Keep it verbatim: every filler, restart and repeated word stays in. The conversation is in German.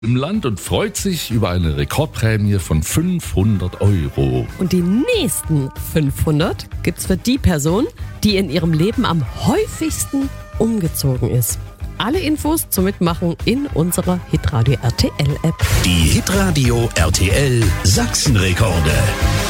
im Land und freut sich über eine Rekordprämie von fünfhundert Euro. Und die nächsten fünfhundert gibt's für die Person, die in ihrem Leben am häufigsten umgezogen ist. Alle Infos zum Mitmachen in unserer Hitradio R T L App. Die Hitradio R T L Sachsenrekorde.